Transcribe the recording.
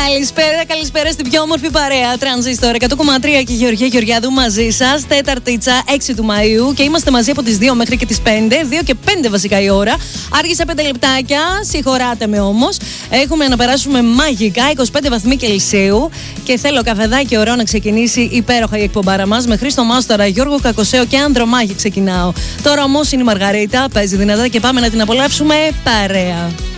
Καλησπέρα στην πιο όμορφη παρέα. Τρανζίστορ 100,3 και Γεωργία Γεωργιάδου μαζί σας. Τεταρτίτσα 6 του Μαΐου και είμαστε μαζί από τις 2 μέχρι και τις 5. 2 και 5 βασικά η ώρα. Άργησα 5 λεπτάκια. Συγχωράτε με όμως. Έχουμε να περάσουμε μαγικά 25 βαθμοί Κελσίου. Και θέλω καφεδάκι ωραίο να ξεκινήσει υπέροχα η εκπομπάρα μας. Με Χρήστο Μάστορα, Γιώργο Κακοσέο και Ανδρομάχη ξεκινάω. Τώρα όμως είναι η Μαργαρίτα. Παίζει δυνατά και πάμε να την απολαύσουμε παρέα.